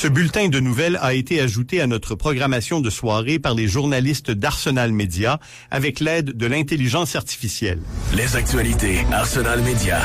Ce bulletin de nouvelles a été ajouté à notre programmation de soirée par les journalistes d'Arsenal Média avec l'aide de l'intelligence artificielle. Les actualités Arsenal Média.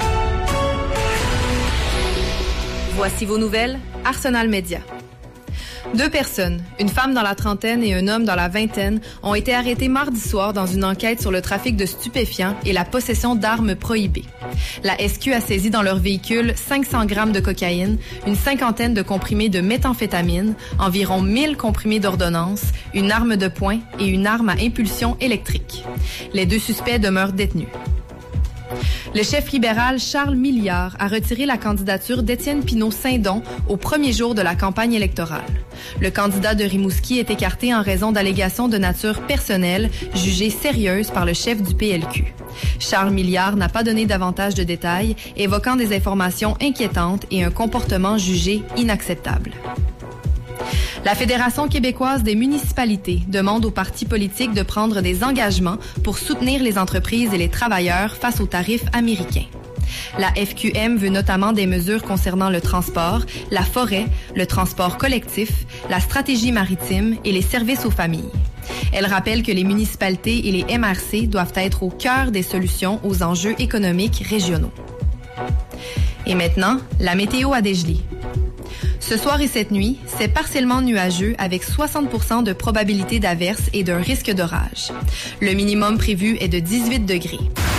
Voici vos nouvelles, Arsenal Média. 2 personnes, une femme dans la trentaine et un homme dans la vingtaine, ont été arrêtés mardi soir dans une enquête sur le trafic de stupéfiants et la possession d'armes prohibées. La SQ a saisi dans leur véhicule 500 grammes de cocaïne, une cinquantaine de comprimés de méthamphétamine, environ 1000 comprimés d'ordonnance, une arme de poing et une arme à impulsion électrique. Les 2 suspects demeurent détenus. Le chef libéral Charles Milliard a retiré la candidature d'Étienne Pinault-Saint-Don au premier jour de la campagne électorale. Le candidat de Rimouski est écarté en raison d'allégations de nature personnelle jugées sérieuses par le chef du PLQ. Charles Milliard n'a pas donné davantage de détails, évoquant des informations inquiétantes et un comportement jugé inacceptable. La Fédération québécoise des municipalités demande aux partis politiques de prendre des engagements pour soutenir les entreprises et les travailleurs face aux tarifs américains. La FQM veut notamment des mesures concernant le transport, la forêt, le transport collectif, la stratégie maritime et les services aux familles. Elle rappelle que les municipalités et les MRC doivent être au cœur des solutions aux enjeux économiques régionaux. Et maintenant, la météo à Dégelée. Ce soir et cette nuit, c'est partiellement nuageux avec 60% de probabilité d'averse et d'un risque d'orage. Le minimum prévu est de 18 degrés.